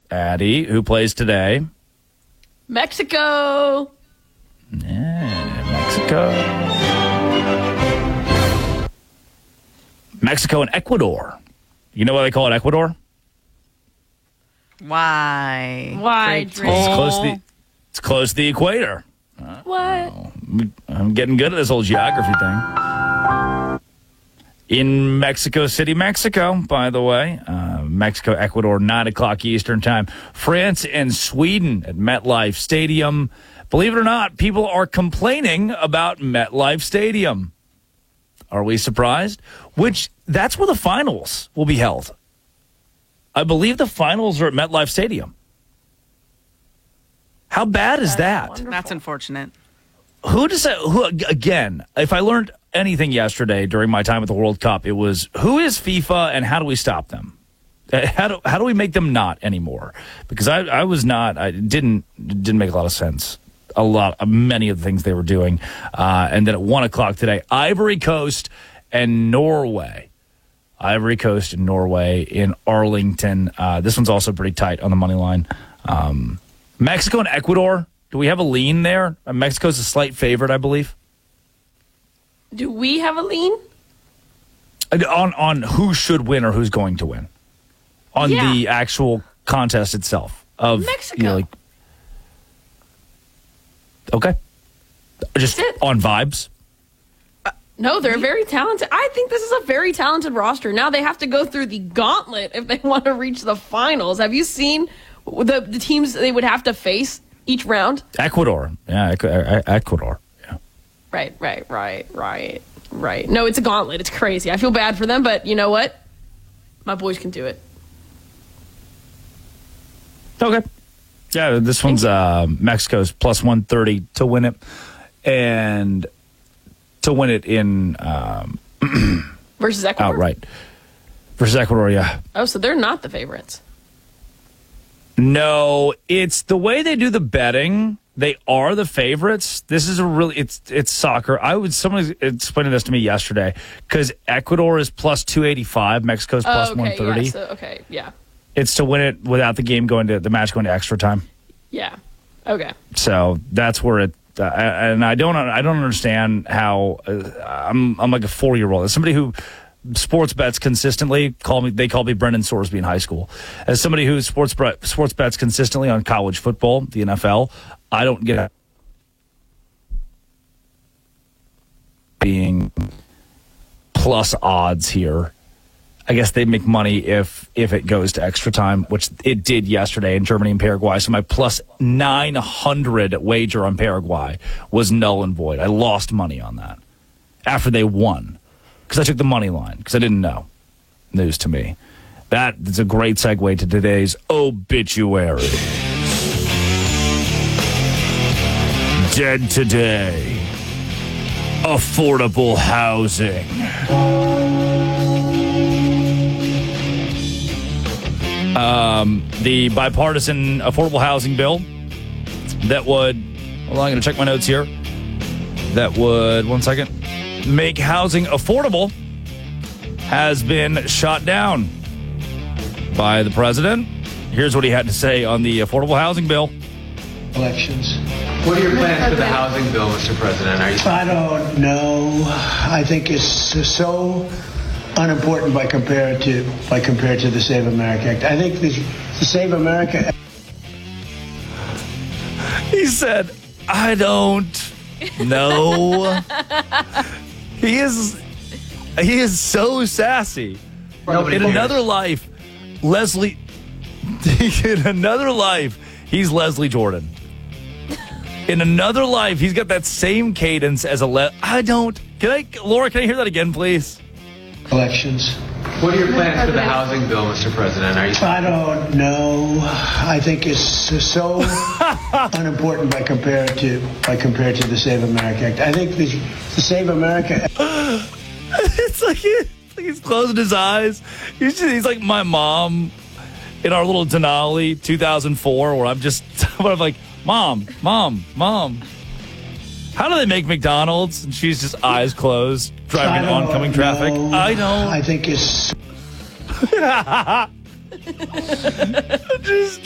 Addie, who plays today? Mexico. Yeah, Mexico. Mexico and Ecuador. You know why they call it Ecuador? Why? Why, It's close to the equator. What? I'm getting good at this whole geography thing. In Mexico City, Mexico, by the way. Mexico, Ecuador, 9 o'clock Eastern time. France and Sweden at MetLife Stadium. Believe it or not, people are complaining about MetLife Stadium. Are we surprised? That's where the finals will be held. I believe the finals are at MetLife Stadium. How bad is that? Wonderful. That's unfortunate. Again, if I learned anything yesterday during my time at the World Cup, it was who is FIFA and how do we stop them? How do we make them not anymore? Because I didn't make a lot of sense. Many of the things they were doing. And then at 1 o'clock today, Ivory Coast and Norway. Ivory Coast and Norway in Arlington. This one's also pretty tight on the money line. Mexico and Ecuador. Do we have a lean there? Mexico's a slight favorite, I believe. Do we have a lean? On who should win or who's going to win. On the actual contest itself. Of Mexico. Okay. Just on vibes. No, they're very talented. I think this is a very talented roster. Now they have to go through the gauntlet if they want to reach the finals. Have you seen the teams they would have to face each round? Ecuador. Yeah, Ecuador. Yeah. Right. No, it's a gauntlet. It's crazy. I feel bad for them, but you know what? My boys can do it. Okay. Yeah, this one's Mexico's plus 130 to win it. And to win it in versus Ecuador? Outright. Versus Ecuador, yeah. Oh, so they're not the favorites. No, it's the way they do the betting. They are the favorites. This is it's soccer. Someone explaining this to me yesterday because Ecuador is plus 285, Mexico's plus 130. Yeah. It's to win it without the match going to extra time. Yeah. Okay. So that's where it. And I don't understand how I'm like a 4-year-old. As somebody who sports bets consistently, they called me Brendan Sorsby in high school. As somebody who sports bets consistently on college football, the NFL, I don't get being plus odds here. I guess they make money if it goes to extra time, which it did yesterday in Germany and Paraguay. So my plus 900 wager on Paraguay was null and void. I lost money on that after they won because I took the money line because I didn't know. News to me. That is a great segue to today's obituary. Dead today. Affordable housing. The bipartisan affordable housing bill that would, I'm going to check my notes here, that would, one second, make housing affordable has been shot down by the president. Here's what he had to say on the affordable housing bill. Elections. What are your plans for the housing bill, Mr. President? I don't know. I think it's so unimportant by compared to the Save America Act. I think the Save America Act. He said, I don't know. He is so sassy. In another life, he's Leslie Jordan. In another life, he's got that same cadence as Laura, can I hear that again, please? Elections. What are your plans for the housing bill, Mr. President? I don't know. I think it's so unimportant by compared to the Save America Act. I think the Save America Act. It's like he's closing his eyes. He's like my mom in our little Denali 2004, where I'm like, Mom. How do they make McDonald's? And she's just eyes closed, driving oncoming traffic. I don't. I think it's. Just